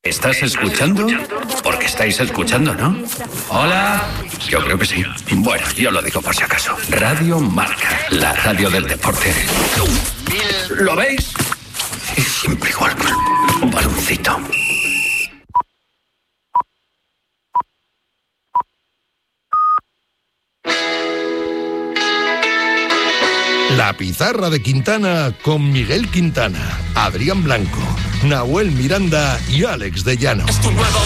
¿Estás escuchando? Porque estáis escuchando, ¿no? Hola. Yo creo que sí. Bueno, yo lo digo por si acaso. Radio Marca, la radio del deporte. ¿Lo veis? Es siempre igual. Un baloncito. La pizarra de Quintana con Miguel Quintana, Adrián Blanco, Nahuel Miranda y Alex de Llano.